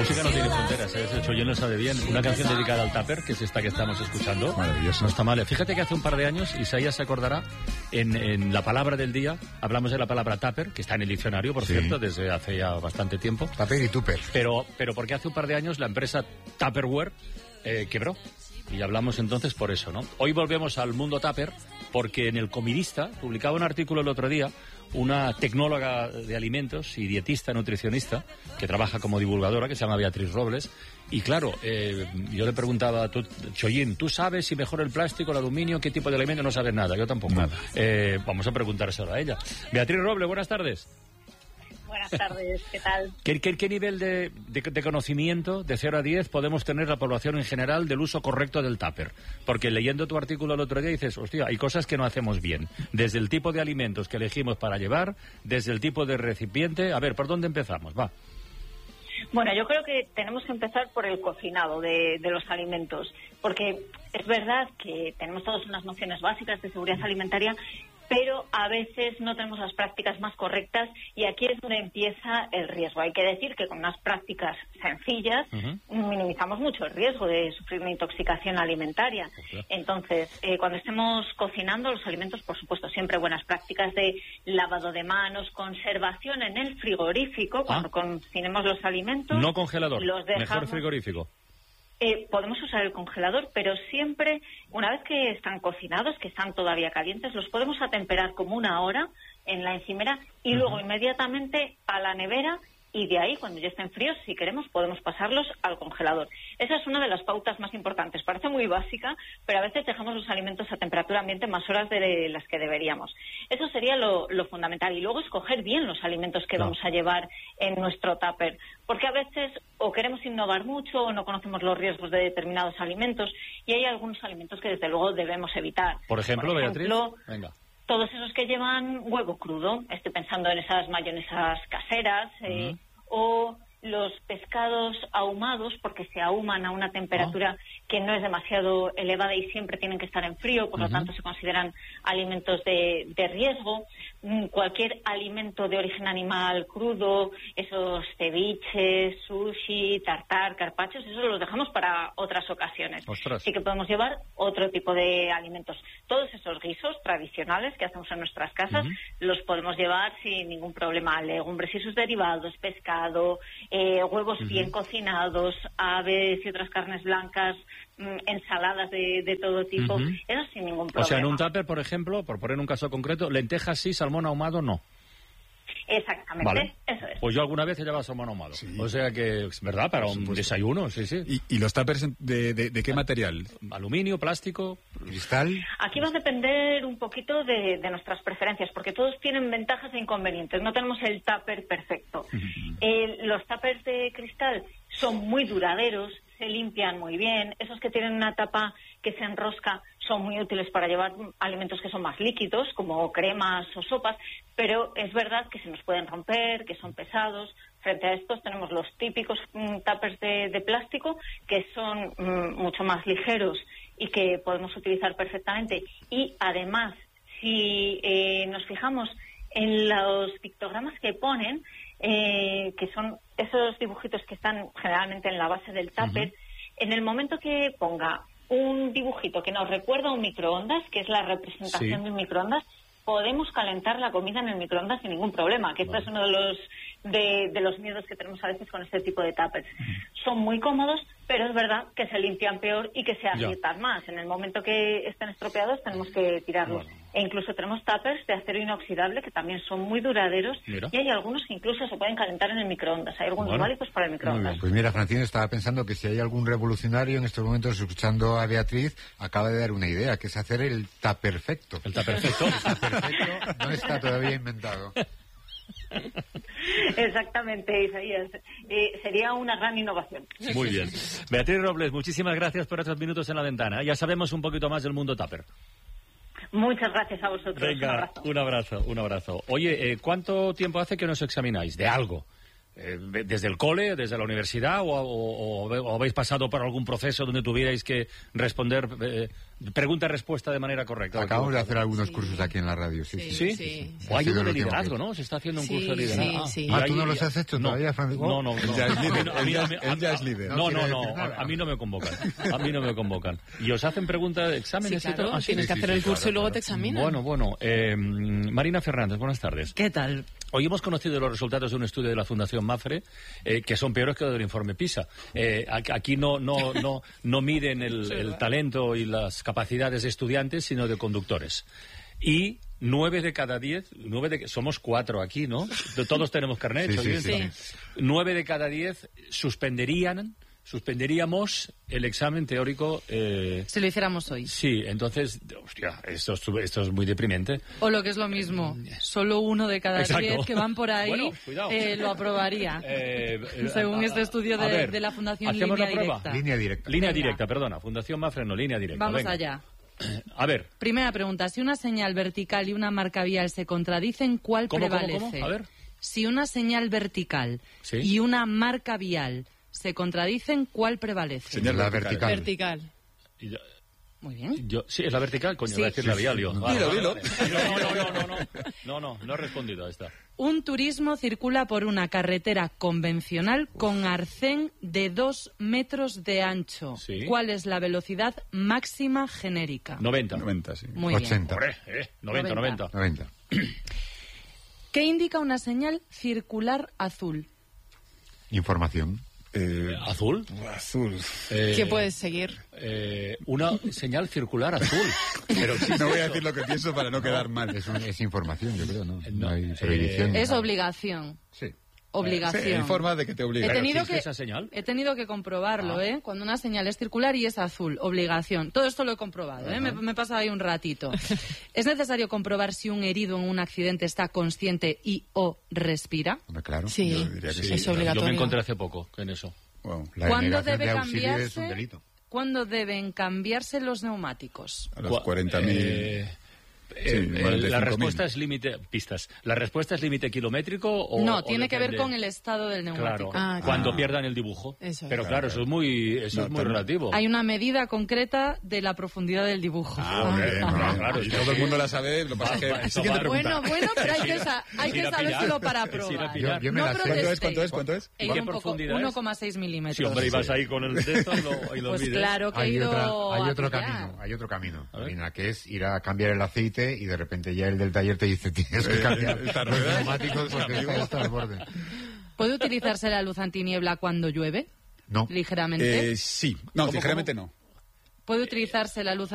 música no tiene fronteras, ¿eh? De hecho, yo no sabe bien. Una canción dedicada al tupper, que es esta que estamos escuchando. Maravilloso. No está mal. Fíjate que hace un par de años, Isaías se acordará, en la palabra del día, hablamos de la palabra tupper, que está en el diccionario, por cierto, desde hace ya bastante tiempo. Tupper y tupper. Pero porque hace un par de años la empresa Tupperware quebró. Y hablamos entonces por eso, ¿no? Hoy volvemos al mundo tupper, porque en El Comidista publicaba un artículo el otro día una tecnóloga de alimentos y dietista, nutricionista, que trabaja como divulgadora, que se llama Beatriz Robles. Y claro, yo le preguntaba, Chollín, ¿tú sabes si mejora el plástico, el aluminio, qué tipo de alimento? No sabes nada, yo tampoco. Nada. Vamos a preguntárselo a ella. Beatriz Robles, buenas tardes. Buenas tardes, ¿qué tal? ¿Qué nivel de conocimiento, de 0 a 10, podemos tener la población en general del uso correcto del tupper? Porque leyendo tu artículo el otro día dices, hostia, hay cosas que no hacemos bien. Desde el tipo de alimentos que elegimos para llevar, desde el tipo de recipiente. A ver, ¿por dónde empezamos? Va. Bueno, yo creo que tenemos que empezar por el cocinado de los alimentos, porque es verdad que tenemos todas unas nociones básicas de seguridad alimentaria, pero a veces no tenemos las prácticas más correctas y aquí es donde empieza el riesgo. Hay que decir que con unas prácticas sencillas minimizamos mucho el riesgo de sufrir una intoxicación alimentaria. Entonces, cuando estemos cocinando los alimentos, por supuesto, siempre buenas prácticas de lavado de manos, conservación en el frigorífico, cuando cocinemos los alimentos. No congelador, los dejamos... mejor frigorífico. Podemos usar el congelador, pero siempre, una vez que están cocinados, que están todavía calientes, los podemos atemperar como 1 hora en la encimera y luego inmediatamente a la nevera, y de ahí, cuando ya estén fríos, si queremos, podemos pasarlos al congelador. Esa es una de las pautas más importantes. Parece muy básica, pero a veces dejamos los alimentos a temperatura ambiente más horas de las que deberíamos. Eso sería lo fundamental. Y luego escoger bien los alimentos que vamos a llevar en nuestro tupper. Porque a veces o queremos innovar mucho o no conocemos los riesgos de determinados alimentos, y hay algunos alimentos que desde luego debemos evitar. Por ejemplo, Beatriz, venga. Todos esos que llevan huevo crudo, estoy pensando en esas mayonesas caseras, o los pescados ahumados, porque se ahuman a una temperatura que no es demasiado elevada y siempre tienen que estar en frío, por lo tanto se consideran alimentos de riesgo. Cualquier alimento de origen animal crudo, esos ceviches, sushi, tartar, carpachos, eso los dejamos para otras ocasiones. ¡Ostras! Sí que podemos llevar otro tipo de alimentos. Todos esos guisos tradicionales que hacemos en nuestras casas los podemos llevar sin ningún problema. Legumbres y sus derivados, pescado, huevos bien cocinados, aves y otras carnes blancas, ensaladas de todo tipo, eso sin ningún problema. O sea, en un tupper, por ejemplo, por poner un caso concreto, lentejas sí, salmón ahumado no. Exactamente, vale. Eso es. Pues yo alguna vez he llevado salmón ahumado. Sí. O sea que, es verdad, para un desayuno, sí. ¿Y los tuppers de qué material? Aluminio, plástico, cristal. Aquí va a depender un poquito de nuestras preferencias, porque todos tienen ventajas e inconvenientes. No tenemos el tupper perfecto. Los tuppers de cristal son muy duraderos, se limpian muy bien. Esos que tienen una tapa que se enrosca son muy útiles para llevar alimentos que son más líquidos, como cremas o sopas, pero es verdad que se nos pueden romper, que son pesados. Frente a estos tenemos los típicos tuppers de plástico, que son mucho más ligeros y que podemos utilizar perfectamente. Y además, si nos fijamos en los pictogramas que ponen, que son esos dibujitos que están generalmente en la base del tupper, en el momento que ponga un dibujito que nos recuerda a un microondas, que es la representación de un microondas, podemos calentar la comida en el microondas sin ningún problema, que este es uno de los miedos que tenemos a veces con este tipo de tuppers. Son muy cómodos, pero es verdad que se limpian peor y que se agrietan más. En el momento que estén estropeados tenemos que tirarlos. E incluso tenemos tuppers de acero inoxidable que también son muy duraderos. Y hay algunos que incluso se pueden calentar en el microondas. Hay algunos válidos para el microondas. Pues mira, Francina, estaba pensando que si hay algún revolucionario en estos momentos escuchando a Beatriz, acaba de dar una idea, que es hacer el tupperfecto. El tupperfecto. No está todavía inventado. Exactamente, Isaías. Sería una gran innovación. Muy bien. Beatriz Robles, muchísimas gracias por estos minutos en la ventana. Ya sabemos un poquito más del mundo tupper. Muchas gracias a vosotros. Venga, un abrazo. Oye, ¿cuánto tiempo hace que nos examináis de algo? ¿Desde el cole, desde la universidad o habéis pasado por algún proceso donde tuvierais que responder pregunta-respuesta de manera correcta. Acabamos de hacer algunos cursos aquí en la radio, sí. ¿Sí? O hay uno de liderazgo, ¿no? Se está haciendo un curso de liderazgo. Sí. ¿Tú no los has hecho todavía, Francisco? No. Él ya es líder. No. A mí no me convocan. ¿Y os hacen preguntas de exámenes? Sí, claro. Tienes que hacer el curso y luego te examinan. Bueno. Marina Fernández, buenas tardes. ¿Qué tal? Hoy hemos conocido los resultados de un estudio de la Fundación Mapfre que son peores que los del informe PISA. Aquí no miden el talento y las capacidades de estudiantes, sino de conductores. Y 9 de cada 10, somos 4 aquí, ¿no? Todos tenemos carnet, sí. 9 de cada 10 suspenderíamos el examen teórico. Si lo hiciéramos hoy. Sí, entonces, hostia, esto es muy deprimente. O lo que es lo mismo, solo 1 de cada 10 que van por ahí lo aprobaría. Según este estudio de la Fundación Línea Directa. Perdona, Fundación Mapfre, no, Línea Directa. Vamos allá. A ver. Primera pregunta, si una señal vertical y una marca vial se contradicen, ¿cuál prevalece? ¿Cómo? A ver. Si una señal vertical y una marca vial se contradicen, ¿cuál prevalece? Señal vertical. Muy bien. Sí, es la vertical, coño, Sí. voy a decir la vial yo. Dilo. No he respondido a esta. Un turismo circula por una carretera convencional con arcén de 2 metros de ancho. Sí. ¿Cuál es la velocidad máxima genérica? 90, sí. Muy 80. Hombre, 90. 90. ¿Qué indica una señal circular azul? Información. ¿Azul? ¿Qué puedes seguir? Una señal circular azul. Pero no voy a decir lo que pienso para no quedar mal. Es información, yo creo, ¿no? No, hay prohibición. Es obligación. Sí. Obligación. Sí, hay forma de que te obliguen. ¿Esa señal? He tenido que comprobarlo, Cuando una señal es circular y es azul, obligación. Todo esto lo he comprobado, me he pasado ahí un ratito. ¿Es necesario comprobar si un herido en un accidente está consciente y o respira? Claro. Sí, Yo diría que sí. es obligatorio. Yo me encontré hace poco en eso. Wow. La ¿Cuándo denegación debe de auxilio es un cambiarse? delito. ¿Cuándo deben cambiarse los neumáticos? A los 40.000... la respuesta es límite pistas. ¿La respuesta es límite kilométrico o No, tiene o que ver depende? con el estado del neumático. Claro, cuando pierdan el dibujo. Eso es. Pero claro, eso es muy relativo. Hay una medida concreta de la profundidad del dibujo. Claro, y todo el mundo la sabe, lo que pasa es que... Siguiente pregunta. Bueno, pero hay que sabérselo para probar. Yo me la sé. ¿Cuánto es? ¿Y qué profundidad es? 1,6 milímetros. Sí, hombre, ibas ahí con el dedo y lo Pues mides. claro que Hay a otro pillar. camino, Marina, que es ir a cambiar el aceite y de repente ya el del taller te dice tienes que cambiar los neumáticos porque está al borde. ¿Puede utilizarse la luz antiniebla cuando llueve? No. Ligeramente. Sí. No, ligeramente no. ¿Puede utilizarse la luz